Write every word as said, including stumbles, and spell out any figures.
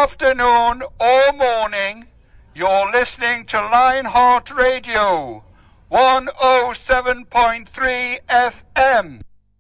afternoon or morning, you're listening to Lionheart Radio, one oh seven point three F M.